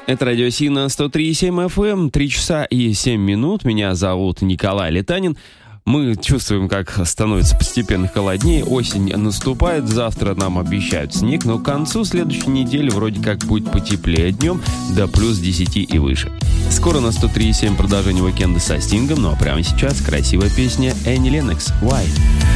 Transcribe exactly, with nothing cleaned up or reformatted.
Это Радио Сина сто три и семь эф эм, три часа и семь минут. Меня зовут Николай Летанин. Мы чувствуем, как становится постепенно холоднее, осень наступает, завтра нам обещают снег, но к концу следующей недели вроде как будет потеплее днем, до плюс десять и выше. Скоро на сто три и семь продолжение уикенда со Стингом, ну а прямо сейчас красивая песня Энни Леннокс «Why».